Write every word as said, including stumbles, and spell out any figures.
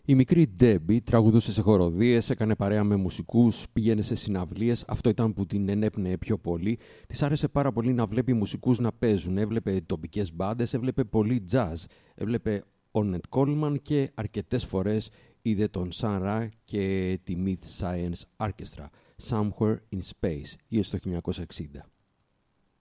Η μικρή Debbie τραγουδούσε σε χοροδίες, έκανε παρέα με μουσικούς, πήγαινε σε συναυλίες. Αυτό ήταν που την ενέπνεε πιο πολύ. Της άρεσε πάρα πολύ να βλέπει μουσικούς να παίζουν. Έβλεπε τοπικές μπάντες, έβλεπε πολύ jazz. Έβλεπε Ornette Coleman και αρκετές φορές είδε τον Sun Ra και τη Myth Science Orchestra. Somewhere in Space, γύρω στο χίλια εννιακόσια εξήντα.